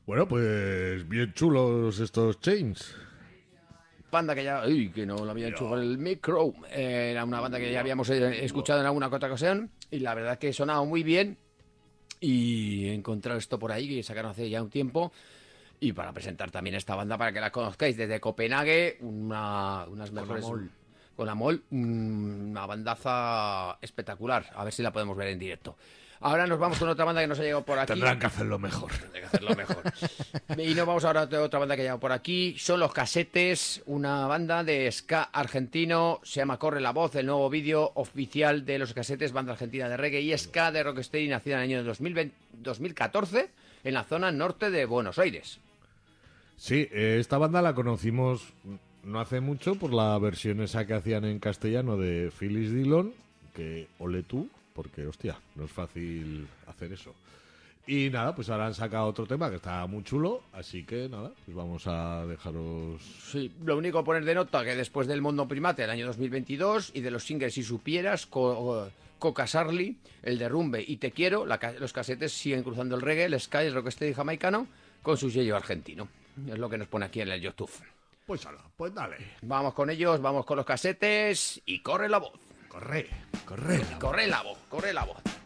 Bueno, pues bien chulos estos Chains. Banda que ya... Uy, que no lo había hecho con el micro. Era una banda que ya habíamos escuchado en alguna que otra ocasión. Y la verdad que sonaba muy bien. Y encontrar esto por ahí, que sacaron hace ya un tiempo. Y para presentar también esta banda, para que la conozcáis. Desde Copenhague, unas mejores... Con Amol, una bandaza espectacular. A ver si la podemos ver en directo. Ahora nos vamos con otra banda que nos ha llegado por aquí. Tendrán que hacerlo mejor. Tendrán que hacerlo mejor. Y nos vamos ahora a otra banda que ha llegado por aquí. Son Los Casetes, una banda de ska argentino. Se llama Corre la Voz, el nuevo vídeo oficial de Los Casetes, banda argentina de reggae y ska de rocksteady, nacida en el año 2014 en la zona norte de Buenos Aires. Sí, esta banda la conocimos no hace mucho por la versión esa que hacían en castellano de Phyllis Dillon, que ole tú, porque hostia, no es fácil hacer eso. Y nada, pues ahora han sacado otro tema que está muy chulo, así que nada, pues vamos a dejaros... Sí, lo único poner de nota que después del Mundo Primate del año 2022 y de los singles Si Supieras, Coca Sarli, El Derrumbe y Te Quiero, los casetes siguen cruzando el reggae, el ska y el rocksteady jamaicano con su sello argentino. Es lo que nos pone aquí en el YouTube. Pues hala, pues dale. Vamos con ellos, vamos con Los Casetes y corre la voz. Corre, corre. Corre la voz, corre la voz.